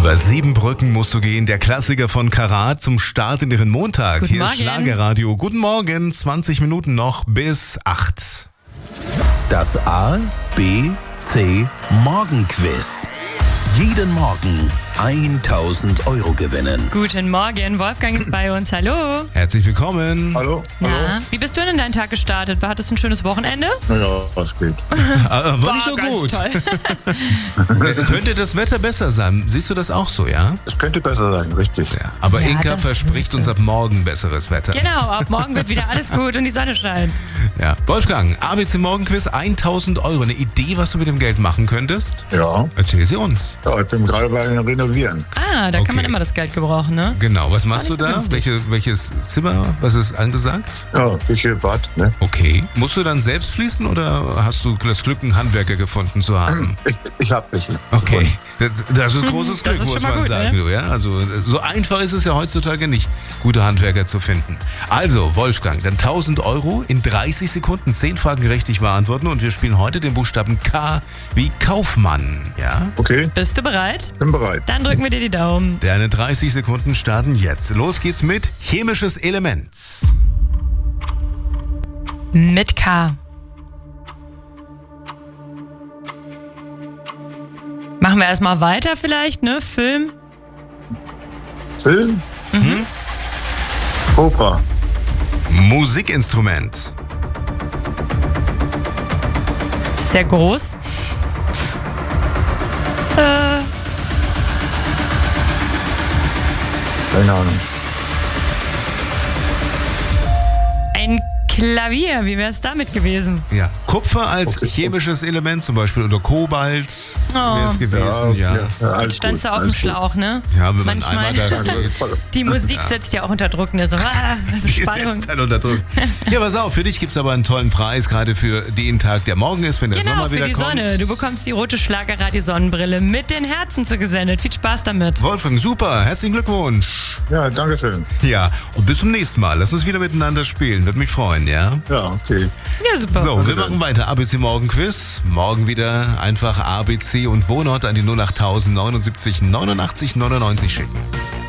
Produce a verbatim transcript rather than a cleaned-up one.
Über sieben Brücken musst du gehen. Der Klassiker von Karat zum Start in ihren Montag. Guten Hier Morgen. ist Schlagerradio. Guten Morgen, zwanzig Minuten noch bis acht. Das A, B, C Morgenquiz. Jeden Morgen tausend Euro gewinnen. Guten Morgen, Wolfgang ist bei uns. Hallo. Herzlich willkommen. Hallo? Na, wie bist du denn in deinen Tag gestartet? Hattest du ein schönes Wochenende? Hallo? Ja, was geht? Ah, war nicht so ganz gut. toll. Könnte das Wetter besser sein? Siehst du das auch so, ja? Es könnte besser sein, richtig. Ja. Aber Ja, Inka das verspricht wird uns es. ab morgen besseres Wetter. Genau, ab morgen wird wieder alles gut und die Sonne scheint. Ja. Wolfgang, A B C Morgenquiz, tausend Euro. Eine Idee, was du mit dem Geld machen könntest? Ja. Erzähl sie uns. Ja, ich bin gerade bei den Renovieren. Ah, da Okay. kann man immer das Geld gebrauchen, ne? Genau, was machst du nicht so da? günstig. Welche, welches Zimmer? Was ist angesagt? Ja, Küche, Bad, ne? Okay. Musst du dann selbst fließen oder hast du das Glück, einen Handwerker gefunden zu haben? Ich, ich hab welche. Okay. Das, das ist großes Das Glück, ist muss schon mal man gut, sagen. ne? Du, ja? Also, so einfach ist es ja heutzutage nicht, gute Handwerker zu finden. Also, Wolfgang, dann tausend Euro in dreißig Sekunden, zehn Fragen richtig beantworten und wir spielen heute den Buchstaben K wie Kaufmann. Ja? Okay, Bist du bereit? bin bereit. Dann drücken wir dir die Daumen. Deine dreißig Sekunden starten jetzt. Los geht's mit chemisches Element. Mit K. Machen wir erstmal weiter vielleicht, ne? Film. Film? Mhm. Oper. Musikinstrument. Sehr groß. Äh, Keine Ahnung. ein Klavier, wie wäre es damit gewesen? Ja. Kupfer als Okay. chemisches Element, zum Beispiel oder Kobalt Oh. wäre es gewesen. Ja, okay. ja, alles Jetzt standst gut, du auf dem alles gut. Schlauch, ne? ja. wenn man Manchmal. einmal da steht. Die Musik setzt ja auch unter Druck, ne? So, ah, Die Spannung. setzt dann unter Druck. Ja, pass auf, für dich gibt es aber einen tollen Preis, gerade für den Tag, der morgen ist, wenn der Genau, Sommer für wieder die kommt. Sonne. Du bekommst die rote Schlagerradio-Sonnenbrille mit den Herzen zugesendet. Viel Spaß damit. Wolfgang, super, herzlichen Glückwunsch. Ja, danke schön. Ja, und bis zum nächsten Mal. Lass uns wieder miteinander spielen, würde mich freuen, ja? Ja, okay. Ja, super. So, wir machen weiter. A B C Morgen Quiz. Morgen wieder einfach A B C und Wohnort an die null acht neunundsiebzig neunundachtzig neunundneunzig schicken.